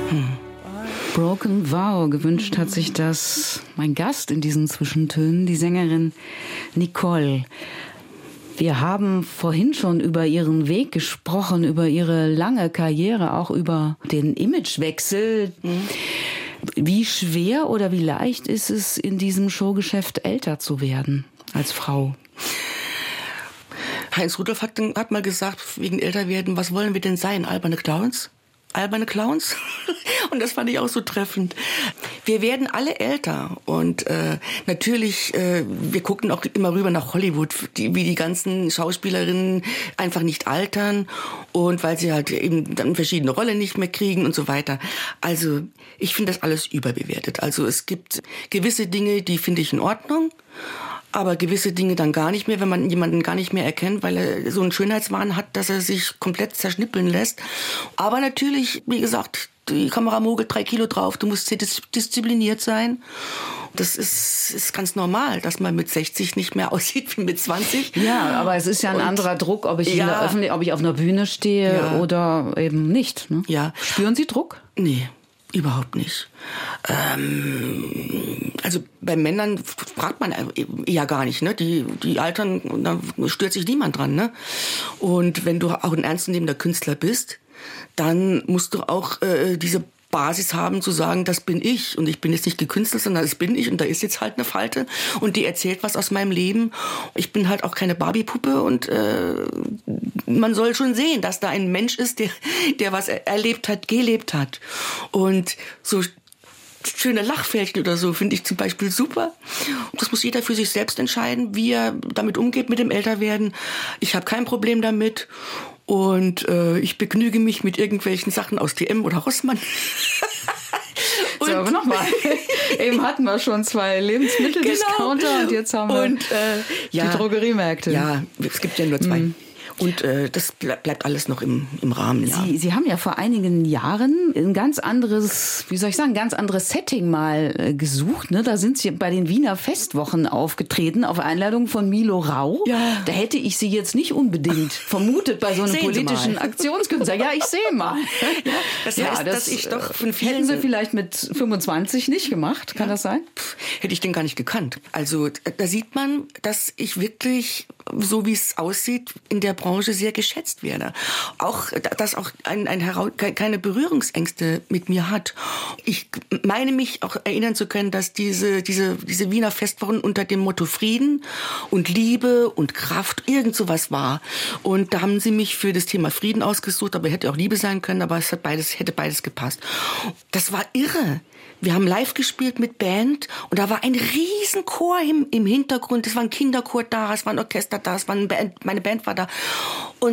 Broken Vow, gewünscht hat sich das mein Gast in diesen Zwischentönen, die Sängerin Nicole. Wir haben vorhin schon über ihren Weg gesprochen, über ihre lange Karriere, auch über den Imagewechsel. Wie schwer oder wie leicht ist es, in diesem Showgeschäft älter zu werden als Frau? Heinz Rudolph hat mal gesagt, wegen Älterwerden, was wollen wir denn sein? Alberne Clowns? Alberne Clowns? Und das fand ich auch so treffend. Wir werden alle älter und natürlich, wir gucken auch immer rüber nach Hollywood, wie die ganzen Schauspielerinnen einfach nicht altern und weil sie halt eben dann verschiedene Rollen nicht mehr kriegen und so weiter. Also ich finde das alles überbewertet. Also es gibt gewisse Dinge, die finde ich in Ordnung. Aber gewisse Dinge dann gar nicht mehr, wenn man jemanden gar nicht mehr erkennt, weil er so einen Schönheitswahn hat, dass er sich komplett zerschnippeln lässt. Aber natürlich, wie gesagt, die Kamera mogelt 3 Kilo drauf, du musst sehr diszipliniert sein. Das ist ganz normal, dass man mit 60 nicht mehr aussieht wie mit 20. Ja, aber es ist ja ein anderer Druck, ob ich ob ich auf einer Bühne stehe oder eben nicht. Ne? Ja. Spüren Sie Druck? Nee. Überhaupt nicht. Also bei Männern fragt man ja gar nicht, ne? Die altern, da stört sich niemand dran, ne? Und wenn du auch ein ernstzunehmender Künstler bist, dann musst du auch diese Basis haben zu sagen, das bin ich und ich bin jetzt nicht gekünstelt, sondern das bin ich und da ist jetzt halt eine Falte und die erzählt was aus meinem Leben. Ich bin halt auch keine Barbie-Puppe und man soll schon sehen, dass da ein Mensch ist, der was erlebt hat, gelebt hat. Und so schöne Lachfältchen oder so finde ich zum Beispiel super. Das muss jeder für sich selbst entscheiden, wie er damit umgeht mit dem Älterwerden. Ich habe kein Problem damit. Und ich begnüge mich mit irgendwelchen Sachen aus DM oder Rossmann. So, aber nochmal. Eben hatten wir schon 2 Lebensmitteldiscounter und jetzt haben wir die Drogeriemärkte. Ja, es gibt ja nur 2. Und das bleibt alles noch im Rahmen, ja. Sie haben ja vor einigen Jahren ein ganz anderes, ganz anderes Setting mal gesucht. Ne? Da sind Sie bei den Wiener Festwochen aufgetreten, auf Einladung von Milo Rau. Ja. Da hätte ich Sie jetzt nicht unbedingt vermutet bei so einem politischen Aktionskünstler. Ja, ich sehe mal. Ja, das heißt, dass ich doch von vielen... Hätten Sie vielleicht mit 25 nicht gemacht, kann das sein? Hätte ich den gar nicht gekannt. Also da sieht man, dass ich wirklich, so wie es aussieht, in der Branche sehr geschätzt werde. Auch, dass auch keine Berührungsängste mit mir hat. Ich meine mich auch erinnern zu können, dass diese Wiener Festwochen unter dem Motto Frieden und Liebe und Kraft irgend sowas war. Und da haben sie mich für das Thema Frieden ausgesucht, aber hätte auch Liebe sein können, aber es hätte beides gepasst. Das war irre. Wir haben live gespielt mit Band und da war ein riesen Chor im Hintergrund. Es war ein Kinderchor da, es war ein Orchester da, meine Band war da. Und